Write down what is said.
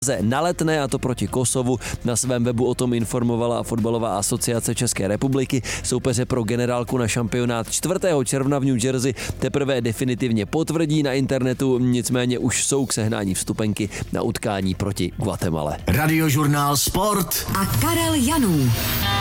na Letné, a to proti Kosovu. Na svém webu o tom informovala Fotbalová asociace České republiky. Soupeře pro generálku na šampionát 4. června v New Jersey teprve definitivně potvrdí na internetu, nicméně už jsou k sehnání vstupenky na utkání proti Guatemale. Radiožurnál Sport a Karel Janů.